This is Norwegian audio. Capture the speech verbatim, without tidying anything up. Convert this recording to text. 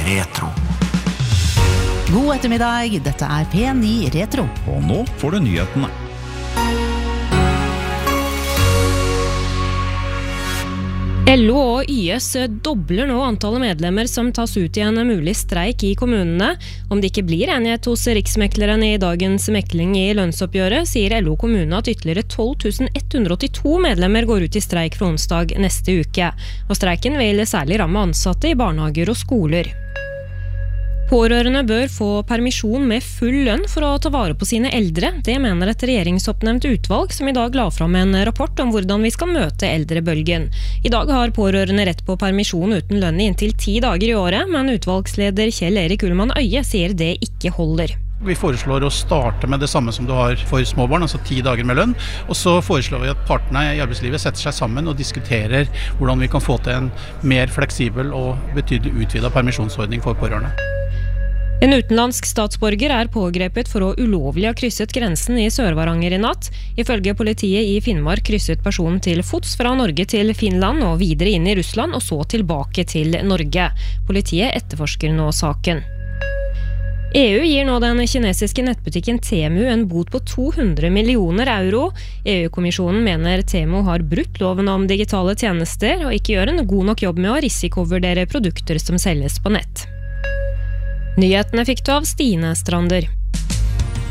Retro. God ettermiddag, dette er P ni Retro. Og nå får du nyhetene. L O og Y S dobler nå antallet medlemmer som tas ut i en mulig streik i kommunene. Om det ikke blir enighet hos riksmekleren i dagens mekling i lønnsoppgjøret, sier L O kommune at ytterligere tolv tusen ett hundre åttito medlemmer går ut i streik fra onsdag neste uke. Og streiken vil særlig ramme ansatte i barnehager og skoler. Pårørende bør få permisjon med full lønn for å ta vare på sine eldre. Det mener et regjeringsoppnevnt utvalg som i dag la fram en rapport om hvordan vi skal møte eldrebølgen. I dag har pårørende rett på permisjon uten lønn i inntil ti dager i året, men utvalgsleder Kjell Erik Ullmann Øye sier det ikke holder. Vi foreslår å starte med det samme som du har for småbarn, altså ti dager med lønn. Og så foreslår vi at partene i arbeidslivet setter seg sammen og diskuterer hvordan vi kan få til en mer fleksibel og betydelig utvidet permisjonsordning for pårørende. En utenlandsk statsborger er pågrepet for å ulovlig ha krysset grensen i Sør-Varanger i natt. Ifølge politiet i Finnmark krysset personen til fots fra Norge til Finland og videre inn i Russland og så tilbake til Norge. Politiet etterforsker nå saken. E U gir nå den kinesiske nettbutikken Temu en bot på to hundre millioner euro. E U-kommisjonen mener Temu har brutt loven om digitale tjenester og ikke gjør en god nok jobb med å risikovurdere produkter som selges på nett. Nyhetene fikk du av Stine Strander.